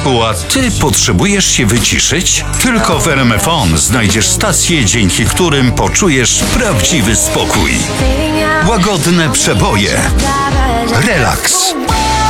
A ty potrzebujesz się wyciszyć? Tylko w RMFON znajdziesz stacje, dzięki którym poczujesz prawdziwy spokój. Łagodne przeboje. Relaks.